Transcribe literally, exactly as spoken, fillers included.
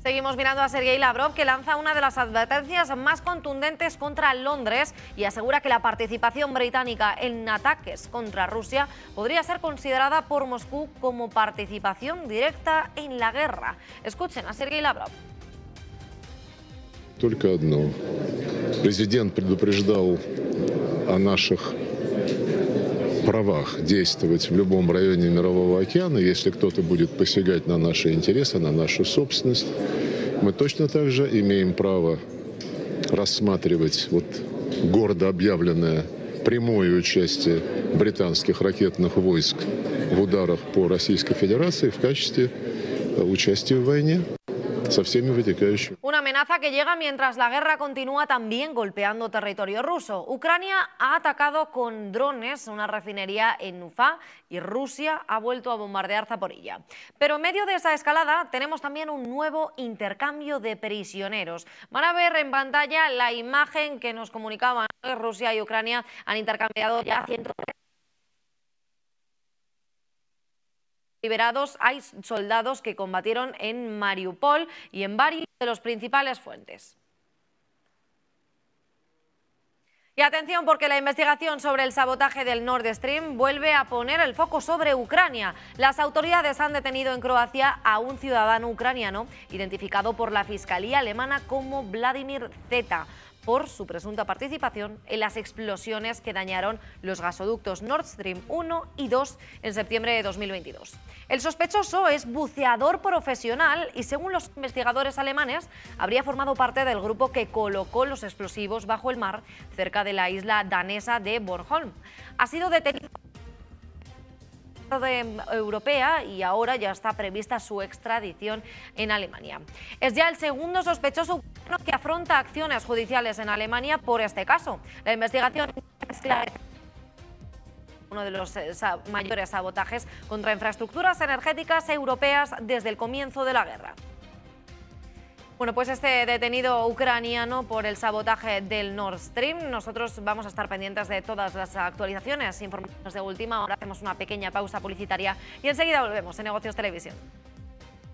Seguimos mirando a Sergei Lavrov, que lanza una de las advertencias más contundentes contra Londres y asegura que la participación británica en ataques contra Rusia podría ser considerada por Moscú como participación directa en la guerra. Escuchen a Sergei Lavrov. Только одно. Президент предупреждал о наших правах действовать в любом районе Мирового океана, если кто-то будет посягать на наши интересы, на нашу собственность. Мы точно так же имеем право рассматривать вот гордо объявленное прямое участие британских ракетных войск в ударах по Российской Федерации в качестве участия в войне. Una amenaza que llega mientras la guerra continúa también golpeando territorio ruso. Ucrania ha atacado con drones una refinería en Ufa y Rusia ha vuelto a bombardear Zaporilla. Pero en medio de esa escalada tenemos también un nuevo intercambio de prisioneros. Van a ver en pantalla la imagen que nos comunicaban. Rusia y Ucrania han intercambiado ya cientos de liberados. Hay soldados que combatieron en Mariupol y en varios de los principales fuentes. Y atención, porque la investigación sobre el sabotaje del Nord Stream vuelve a poner el foco sobre Ucrania. Las autoridades han detenido en Croacia a un ciudadano ucraniano identificado por la Fiscalía alemana como Vladimir Z, por su presunta participación en las explosiones que dañaron los gasoductos Nord Stream uno y dos en septiembre de dos mil veintidós. El sospechoso es buceador profesional y, según los investigadores alemanes, habría formado parte del grupo que colocó los explosivos bajo el mar cerca de la isla danesa de Bornholm. Ha sido detenido de europea y ahora ya está prevista su extradición en Alemania. Es ya el segundo sospechoso que afronta acciones judiciales en Alemania por este caso. La investigación es uno de los mayores sabotajes contra infraestructuras energéticas europeas desde el comienzo de la guerra. Bueno, pues este detenido ucraniano por el sabotaje del Nord Stream. Nosotros vamos a estar pendientes de todas las actualizaciones, informaciones de última hora. Hacemos una pequeña pausa publicitaria y enseguida volvemos en Negocios Televisión.